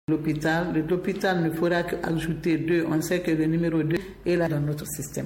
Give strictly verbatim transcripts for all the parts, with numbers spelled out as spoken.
L'hôpital, l'hôpital ne fera qu'ajouter deux. On sait que le numéro deux est là dans notre système.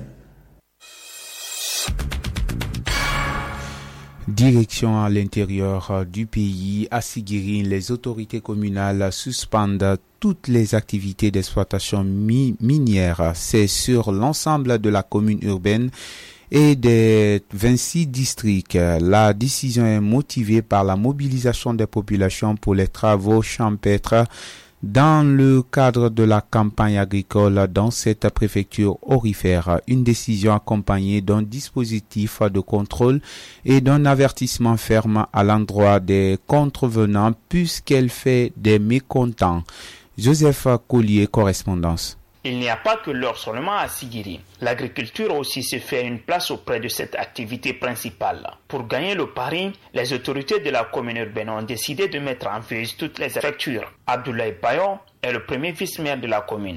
Direction à l'intérieur du pays, à Siguiri, les autorités communales suspendent toutes les activités d'exploitation mi- minière. C'est sur l'ensemble de la commune urbaine et des vingt-six districts. La décision est motivée par la mobilisation des populations pour les travaux champêtres dans le cadre de la campagne agricole dans cette préfecture aurifère. Une décision accompagnée d'un dispositif de contrôle et d'un avertissement ferme à l'endroit des contrevenants puisqu'elle fait des mécontents. Joseph Collier, correspondance. Il n'y a pas que l'or seulement à Siguiri. L'agriculture aussi se fait une place auprès de cette activité principale. Pour gagner le pari, les autorités de la commune urbaine ont décidé de mettre en veille toutes les factures. Abdoulaye Bayo est le premier vice-maire de la commune.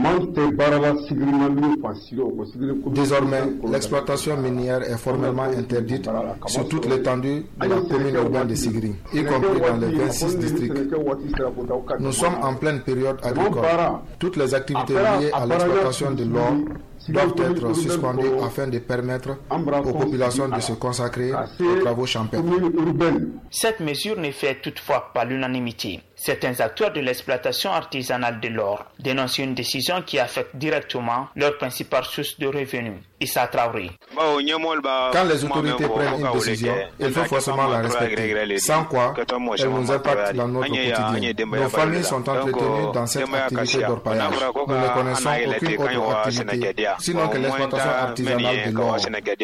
Désormais, l'exploitation minière est formellement interdite sur toute l'étendue de la commune urbaine de Siguiri, y compris dans les vingt-six districts. Nous sommes en pleine période agricole. Toutes les activités liées à l'exploitation de l'or doivent être suspendues afin de permettre aux populations de se consacrer aux travaux champêtres. Cette mesure ne fait toutefois pas l'unanimité. Certains acteurs de l'exploitation artisanale de l'or dénoncent une décision qui affecte directement leur principale source de revenus. Issa Traoré. Quand les autorités prennent une décision, il faut forcément la respecter, sans quoi elle nous impacte dans notre quotidien. Nos familles sont entretenues dans cette activité d'orpaillage. Nous ne connaissons aucune autre activité, sinon que l'exploitation artisanale de l'or.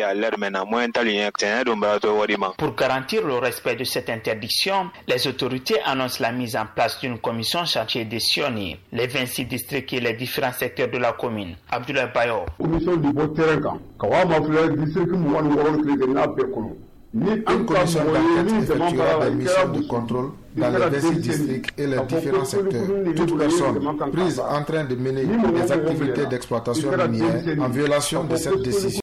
Pour garantir le respect de cette interdiction, les autorités annoncent la mise en place d'une commission chargée de sillonner les vingt-six districts et les différents secteurs de la commune. Abdoulaye Bayo. Une commission d'enquête effectuera des missions de contrôle dans les vingt-six districts et les différents secteurs. Toute personne prise en train de mener des activités d'exploitation minière en violation de cette décision